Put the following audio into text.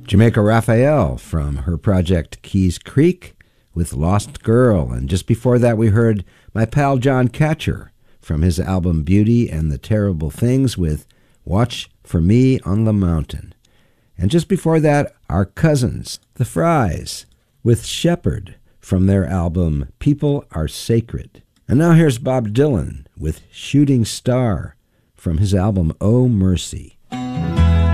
Jamaica Raphael from her project Keys Creek with Lost Girl. And just before that, we heard my pal John Catcher from his album Beauty and the Terrible Things with Watch for Me on the Mountain. And just before that, our cousins, the Fries, with Shepherd from their album People Are Sacred. And now here's Bob Dylan with Shooting Star from his album Oh Mercy.